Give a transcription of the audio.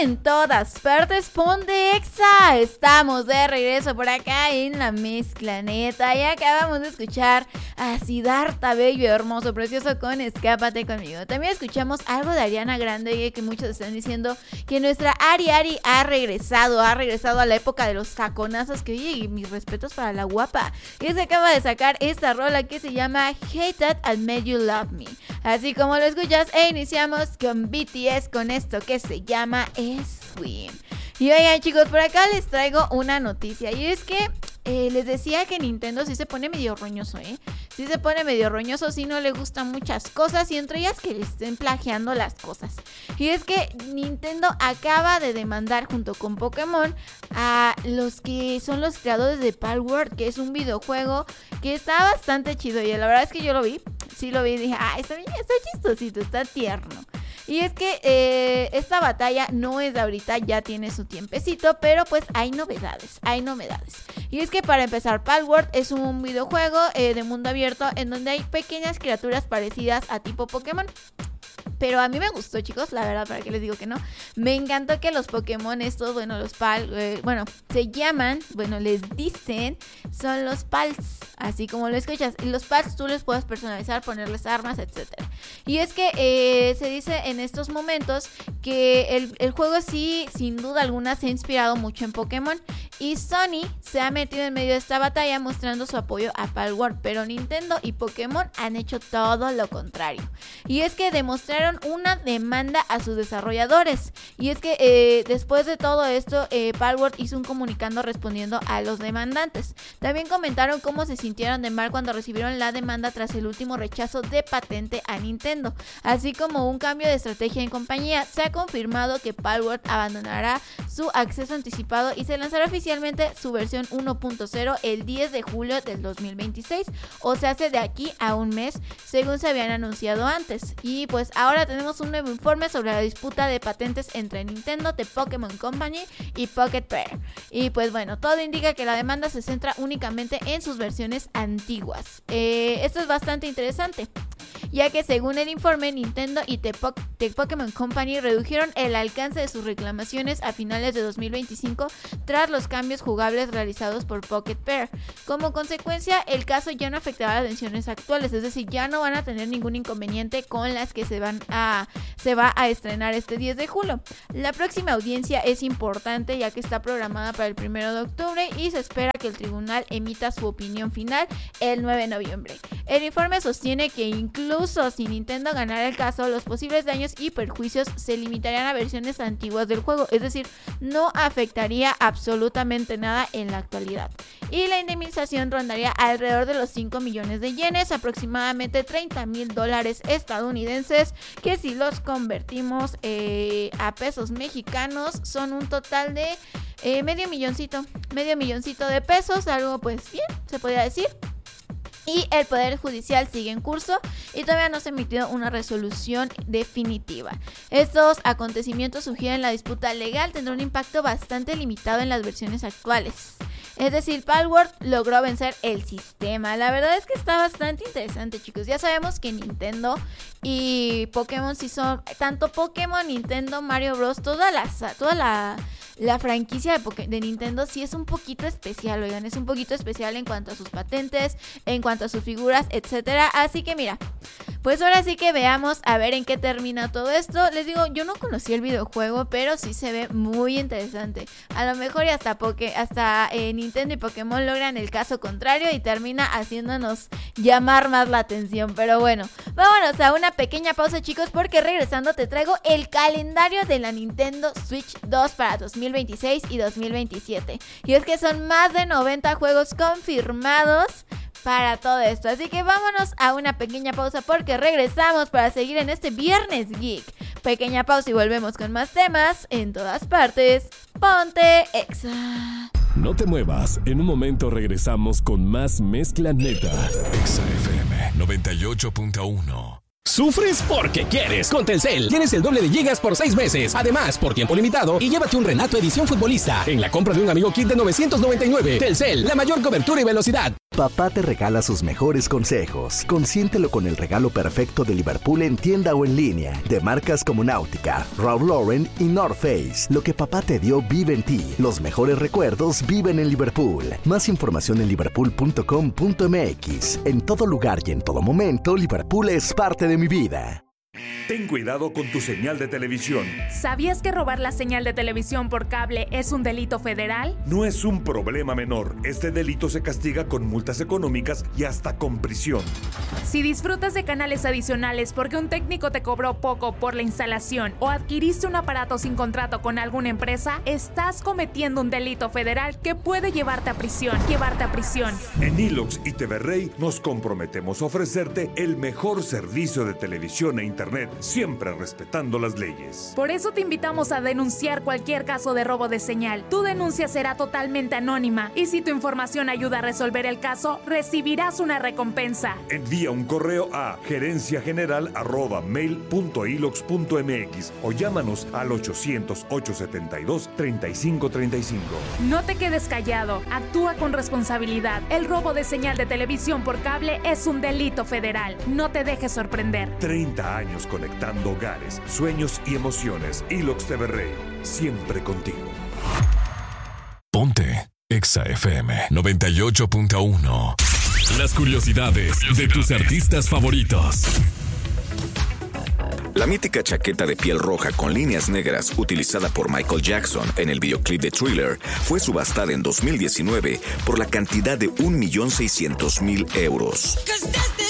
en todas partes, ponte Exa. Estamos de regreso por acá en la mezcla neta. Y acabamos de escuchar a Siddhartha Bello, hermoso, precioso, con Escápate Conmigo. También escuchamos algo de Ariana Grande, que muchos están diciendo que nuestra Ari ha regresado a la época de los taconazos. Que oye, mis respetos para la guapa. Y se acaba de sacar esta rola que se llama Hate That and Made You Love Me. Así como lo escuchas, iniciamos con BTS con esto que se llama Swim. Y oigan, chicos, por acá les traigo una noticia. Y es que les decía que Nintendo sí se pone medio roñoso, Sí se pone medio roñoso, sí no le gustan muchas cosas, y entre ellas que le estén plagiando las cosas. Y es que Nintendo acaba de demandar junto con Pokémon a los que son los creadores de Palworld, que es un videojuego que está bastante chido. Y la verdad es que yo lo vi, sí lo vi y dije, está chistosito, está tierno. Y es que esta batalla no es de ahorita, ya tiene su tiempecito, pero pues hay novedades. Y es que para empezar, Palworld es un videojuego de mundo abierto en donde hay pequeñas criaturas parecidas a tipo Pokémon. Pero a mí me gustó, chicos, la verdad, para qué les digo que no. Me encantó que los Pokémon estos, los se llaman, les dicen, son los Pals, así como lo escuchas. Y los Pals tú les puedes personalizar, ponerles armas, etc. Y es que se dice en estos momentos que el juego sí, sin duda alguna, se ha inspirado mucho en Pokémon. Y Sony se ha metido en medio de esta batalla mostrando su apoyo a Palworld. Pero Nintendo y Pokémon han hecho todo lo contrario. Y es que demostraron una demanda a sus desarrolladores. Y es que después de todo esto, Palworld hizo un comunicado respondiendo a los demandantes. También comentaron cómo se sintieron de mal cuando recibieron la demanda tras el último rechazo de patente a Nintendo, así como un cambio de estrategia en compañía. Se ha confirmado que Palworld abandonará su acceso anticipado y se lanzará oficialmente su versión 1.0 el 10 de julio del 2026, o se hace de aquí a un mes, según se habían anunciado antes. Y pues ahora tenemos un nuevo informe sobre la disputa de patentes entre Nintendo, The Pokémon Company y Pocket Pair. Y pues bueno, todo indica que la demanda se centra únicamente en sus versiones antiguas. Esto es bastante interesante, ya que según el informe, Nintendo y The Pokémon Company redujeron el alcance de sus reclamaciones a finales de 2025 tras los cambios jugables realizados por Pocket Pair. Como consecuencia, el caso ya no afectará las versiones actuales, es decir, ya no van a tener ningún inconveniente con las que se va a estrenar este 10 de julio. La próxima audiencia es importante, ya que está programada para el 1 de octubre y se espera que el tribunal emita su opinión final el 9 de noviembre. El informe sostiene que incluso si Nintendo ganara el caso, los posibles daños y perjuicios se limitarían a versiones antiguas del juego, es decir, no afectaría absolutamente nada en la actualidad. Y la indemnización rondaría alrededor de los 5 millones de yenes, aproximadamente $30,000 estadounidenses, que si los convertimos a pesos mexicanos son un total de medio milloncito de pesos, algo pues bien, se podría decir. Y el Poder Judicial sigue en curso y todavía no se ha emitido una resolución definitiva. Estos acontecimientos sugieren la disputa legal tendrá un impacto bastante limitado en las versiones actuales. Es decir, Palworld logró vencer el sistema. La verdad es que está bastante interesante, chicos. Ya sabemos que Nintendo y Pokémon sí son, tanto Pokémon, Nintendo, Mario Bros, toda la franquicia de Nintendo sí es un poquito especial, oigan, es un poquito especial en cuanto a sus patentes, en cuanto a sus figuras, etcétera. Así que mira, pues ahora sí que veamos a ver en qué termina todo esto. Les digo, yo no conocí el videojuego, pero sí se ve muy interesante. A lo mejor y hasta Nintendo y Pokémon logran el caso contrario y termina haciéndonos llamar más la atención. Pero bueno, vámonos a una pequeña pausa, chicos, porque regresando te traigo el calendario de la Nintendo Switch 2 para 2026 y 2027. Y es que son más de 90 juegos confirmados para todo esto. Así que vámonos a una pequeña pausa porque regresamos para seguir en este Viernes Geek. Pequeña pausa y volvemos con más temas en todas partes. Ponte Exa. No te muevas, en un momento regresamos con más Mezcla Neta. Exa FM 98.1. ¿Sufres porque quieres? Con Telcel tienes el doble de gigas por 6 meses. Además, por tiempo limitado, y llévate un Renato edición futbolista en la compra de un amigo kit de $999. Telcel, la mayor cobertura y velocidad. Papá te regala sus mejores consejos. Consiéntelo con el regalo perfecto de Liverpool en tienda o en línea, de marcas como Náutica, Ralph Lauren y North Face. Lo que papá te dio vive en ti. Los mejores recuerdos viven en Liverpool. Más información en liverpool.com.mx. En todo lugar y en todo momento, Liverpool es parte de mi vida. Ten cuidado con tu señal de televisión. ¿Sabías que robar la señal de televisión por cable es un delito federal? No es un problema menor. Este delito se castiga con multas económicas y hasta con prisión. Si disfrutas de canales adicionales porque un técnico te cobró poco por la instalación o adquiriste un aparato sin contrato con alguna empresa, estás cometiendo un delito federal que puede llevarte a prisión. En Ilox y TV Rey nos comprometemos a ofrecerte el mejor servicio de televisión e internet, siempre respetando las leyes. Por eso te invitamos a denunciar cualquier caso de robo de señal. Tu denuncia será totalmente anónima y si tu información ayuda a resolver el caso, recibirás una recompensa. Envía un correo a gerenciageneral@mail.ilox.mx o llámanos al 800-872-3535. No te quedes callado, actúa con responsabilidad. El robo de señal de televisión por cable es un delito federal. No te dejes sorprender. 30 años conectando hogares, sueños y emociones. Ilox TV Rey, siempre contigo. Ponte Exa FM 98.1. Las curiosidades de tus artistas favoritos. La mítica chaqueta de piel roja con líneas negras utilizada por Michael Jackson en el videoclip de Thriller fue subastada en 2019 por la cantidad de 1.600.000 euros.